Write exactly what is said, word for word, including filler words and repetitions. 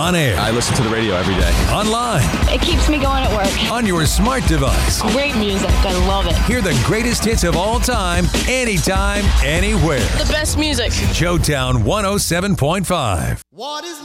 On air. I listen to the radio every day. Online. It keeps me going at work. On your smart device. Great music. I love it. Hear the greatest hits of all time, anytime, anywhere. The best music. Showtown one oh seven point five. What is